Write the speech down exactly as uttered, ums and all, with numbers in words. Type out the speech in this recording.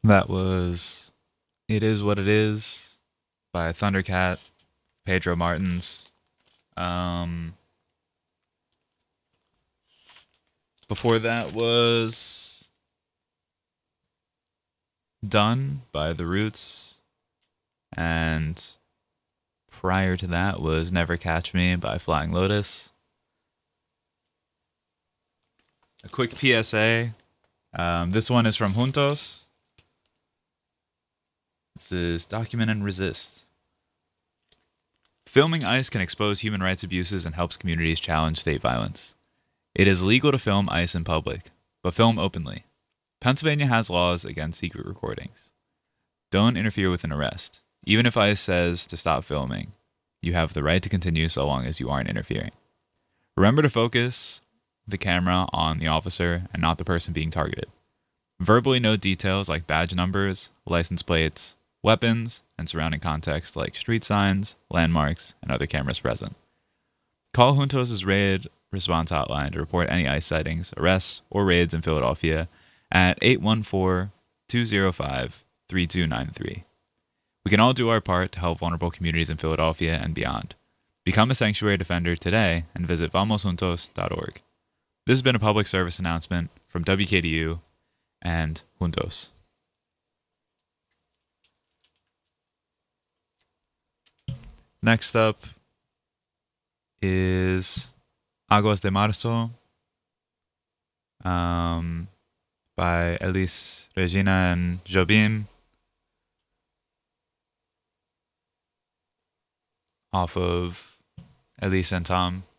That was It Is What It Is by Thundercat, Pedro Martins. Um, before that was Done by The Roots. And prior to that was Never Catch Me by Flying Lotus. A quick P S A. Um, this one is from Juntos. This is Document and Resist. Filming ICE can expose human rights abuses and helps communities challenge state violence. It is legal to film ICE in public, but film openly. Pennsylvania has laws against secret recordings. Don't interfere with an arrest. Even if ICE says to stop filming, you have the right to continue so long as you aren't interfering. Remember to focus the camera on the officer and not the person being targeted. Verbally note details like badge numbers, license plates, weapons, and surrounding context like street signs, landmarks, and other cameras present. Call Juntos' raid response hotline to report any ICE sightings, arrests, or raids in Philadelphia at eight one four, two zero five, three two nine three. We can all do our part to help vulnerable communities in Philadelphia and beyond. Become a sanctuary defender today and visit vamos juntos dot org. This has been a public service announcement from W K D U and Juntos. Next up is Aguas de Marzo um, by Elis Regina and Jobim off of Elise and Tom.